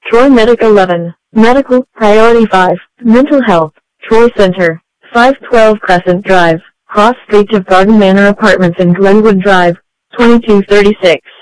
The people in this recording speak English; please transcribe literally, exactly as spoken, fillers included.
Troy Medic eleven. Medical, Priority five. Mental Health, Troy Center, five twelve Crescent Drive, cross street of Garden Manor Apartments in Glenwood Drive, twenty-two thirty-six.